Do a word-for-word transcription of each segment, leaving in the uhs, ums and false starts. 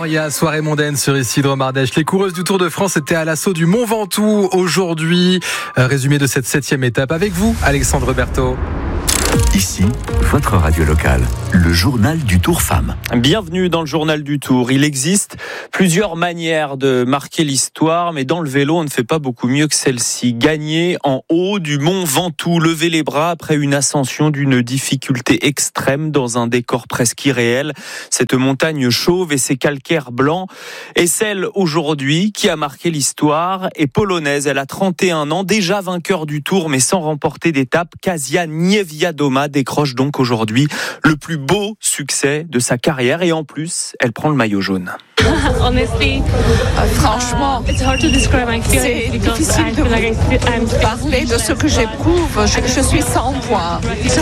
Gloria, soirée mondaine sur Isidre Mardèche. Les coureuses du Tour de France étaient à l'assaut du Mont Ventoux aujourd'hui. Résumé de cette septième étape avec vous, Alexandre Berthaud. Ici, votre radio locale, le journal du Tour Femmes. Bienvenue dans le journal du Tour. Il existe plusieurs manières de marquer l'histoire, mais dans le vélo, on ne fait pas beaucoup mieux que celle-ci. Gagner en haut du Mont Ventoux, lever les bras après une ascension d'une difficulté extrême dans un décor presque irréel. Cette montagne chauve et ses calcaires blancs est celle aujourd'hui qui a marqué l'histoire et polonaise. Elle a trente et un ans, déjà vainqueur du Tour, mais sans remporter d'étape. Kasia Niewiadoma décroche donc aujourd'hui le plus beau succès de sa carrière et en plus, elle prend le maillot jaune. Honestly, euh, franchement, c'est difficile de vous parler de ce que j'éprouve. Je, je suis sans voix.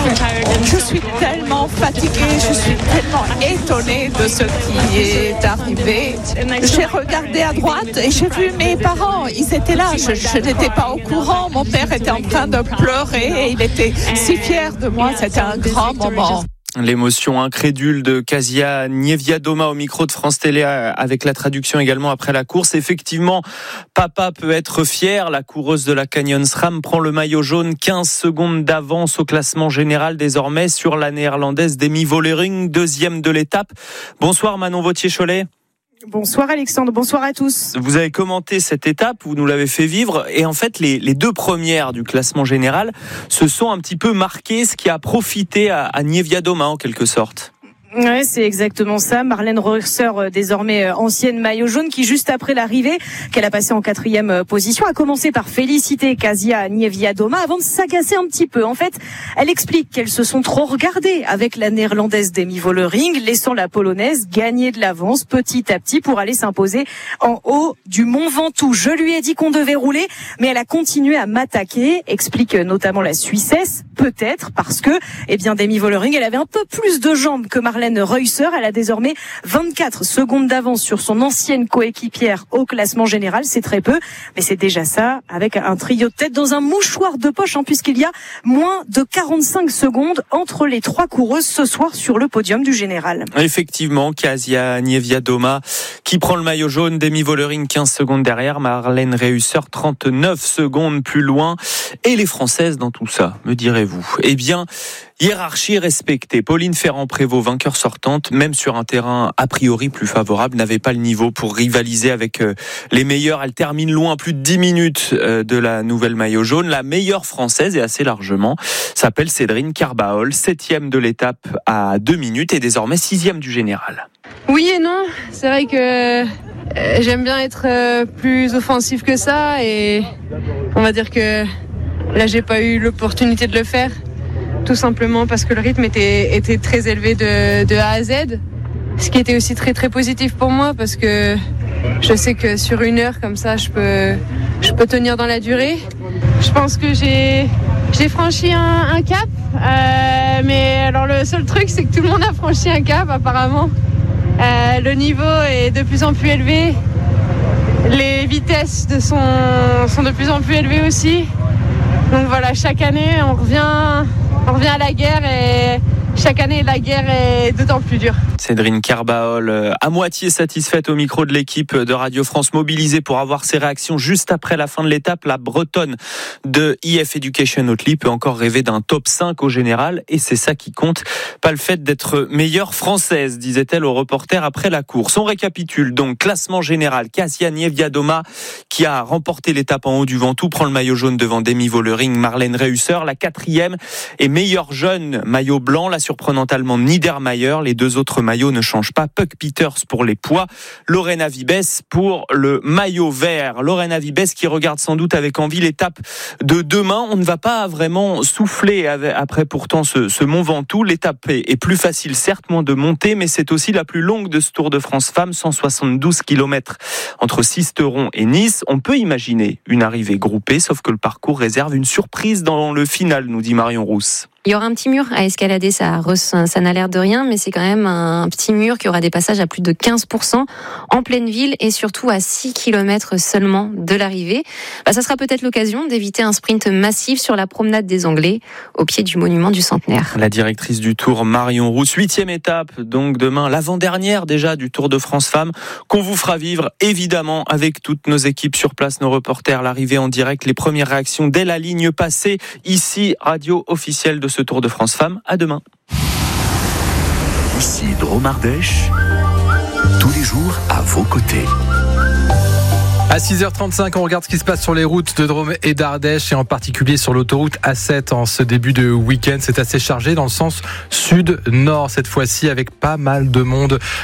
Je suis tellement fatiguée, je suis tellement étonnée de ce qui est arrivé. J'ai regardé à droite et j'ai vu mes parents. Ils étaient là. Je, je n'étais pas au courant. Mon père était en train de pleurer et il était si fier de moi. C'était un grand moment. L'émotion incrédule de Kasia Niewiadoma au micro de France Télé avec la traduction également après la course. Effectivement, papa peut être fier. La coureuse de la Canyon SRAM prend le maillot jaune, quinze secondes d'avance au classement général désormais sur la néerlandaise Demi Vollering, deuxième de l'étape. Bonsoir Manon Vauthier-Cholet. Bonsoir Alexandre, bonsoir à tous. Vous avez commenté cette étape, vous nous l'avez fait vivre et en fait les, les deux premières du classement général se sont un petit peu marquées, ce qui a profité à, à Niewiadoma en quelque sorte. Ouais, c'est exactement ça. Marlène Reusser, désormais ancienne maillot jaune, qui juste après l'arrivée, qu'elle a passé en quatrième position, a commencé par féliciter Kasia Niewiadoma avant de s'agacer un petit peu. En fait, elle explique qu'elles se sont trop regardées avec la néerlandaise Demi Vollering, laissant la polonaise gagner de l'avance petit à petit pour aller s'imposer en haut du Mont Ventoux. Je lui ai dit qu'on devait rouler, mais elle a continué à m'attaquer, explique notamment la Suissesse, peut-être parce que, eh bien, Demi Vollering, elle avait un peu plus de jambes que Marlène Reusser. Elle a désormais vingt-quatre secondes d'avance sur son ancienne coéquipière au classement général. C'est très peu, mais c'est déjà ça avec un trio de tête dans un mouchoir de poche, hein, puisqu'il y a moins de quarante-cinq secondes entre les trois coureuses ce soir sur le podium du général. Effectivement, Kasia Niewiadoma qui prend le maillot jaune, Demi Vollering quinze secondes derrière, Marlène Reusser trente-neuf secondes plus loin. Et les Françaises dans tout ça, me direz-vous? Eh bien, hiérarchie respectée. Pauline Ferrand-Prévot, vainqueur sortante, même sur un terrain a priori plus favorable, n'avait pas le niveau pour rivaliser avec les meilleurs. Elle termine loin, plus de dix minutes de la nouvelle maillot jaune. La meilleure française, et assez largement, s'appelle Cédrine Carbaol, septième de l'étape à deux minutes et désormais sixième du général. Oui et non, c'est vrai que j'aime bien être plus offensif que ça et on va dire que là j'ai pas eu l'opportunité de le faire. Tout simplement parce que le rythme était, était très élevé de, de A à Z. Ce qui était aussi très très positif pour moi parce que je sais que sur une heure comme ça, je peux, je peux tenir dans la durée. Je pense que j'ai, j'ai franchi un, un cap. Euh, mais alors le seul truc, c'est que tout le monde a franchi un cap apparemment. Euh, le niveau est de plus en plus élevé. Les vitesses de sont, sont de plus en plus élevées aussi. Donc voilà, chaque année, on revient... On revient à la guerre et chaque année, la guerre est d'autant plus dure. Cédrine Carbaol, à moitié satisfaite au micro de l'équipe de Radio France, mobilisée pour avoir ses réactions juste après la fin de l'étape. La Bretonne de I F Education Oatly peut encore rêver d'un top cinq au général et c'est ça qui compte. Pas le fait d'être meilleure française, disait-elle au reporter après la course. On récapitule donc classement général. Kasia Niewiadoma qui a remporté l'étape en haut du Ventoux prend le maillot jaune devant Demi Vollering, Marlène Reusser. La quatrième est meilleure jeune maillot blanc, la surprenante allemande Niedermayer. Les deux autres maillot ne change pas. Puck Peters pour les poids, Lorena Vibes pour le maillot vert. Lorena Vibes qui regarde sans doute avec envie l'étape de demain. On ne va pas vraiment souffler après pourtant ce, ce Mont Ventoux. L'étape est plus facile, certes, moins de montée, mais c'est aussi la plus longue de ce Tour de France Femmes, cent soixante-douze kilomètres entre Sisteron et Nice. On peut imaginer une arrivée groupée, sauf que le parcours réserve une surprise dans le final, nous dit Marion Rousse. Il y aura un petit mur à escalader, ça, ça n'a l'air de rien, mais c'est quand même un petit mur qui aura des passages à plus de quinze pour cent en pleine ville et surtout à six kilomètres seulement de l'arrivée. Bah, ça sera peut-être l'occasion d'éviter un sprint massif sur la promenade des Anglais, au pied du monument du centenaire. La directrice du Tour, Marion Rousse, huitième étape, donc demain, l'avant-dernière déjà du Tour de France Femmes, qu'on vous fera vivre évidemment avec toutes nos équipes sur place, nos reporters, l'arrivée en direct, les premières réactions dès la ligne passée, ici, radio officielle de ce Tour de France Femmes. À demain. Ici Drôme Ardèche, tous les jours à vos côtés. À six heures trente-cinq, on regarde ce qui se passe sur les routes de Drôme et d'Ardèche et en particulier sur l'autoroute A sept en ce début de week-end. C'est assez chargé dans le sens sud-nord cette fois-ci avec pas mal de monde.